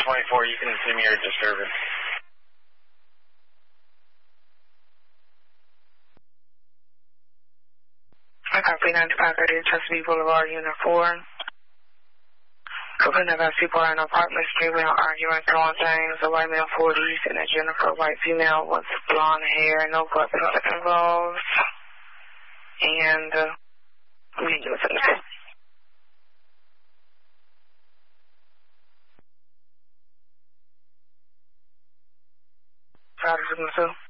1024, you can send me your disturbance. I copy 9530 Chesapeake Boulevard, Unit 4. Looking at people in an apartment street, we don't argue and throwing things. A white male 40s and a Jennifer white female with blonde hair, no blood involved. And we can do it in the case. Proud of you,